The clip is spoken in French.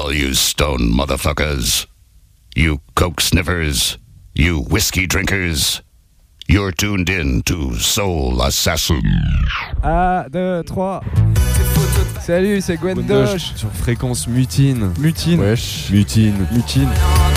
All you stone motherfuckers, you coke sniffers, you whiskey drinkers, you're tuned in to Soul Assassin. 1, 2, 3. Salut, c'est Gwendoche. Sur fréquence mutine. Mutine. Wesh. Mutine.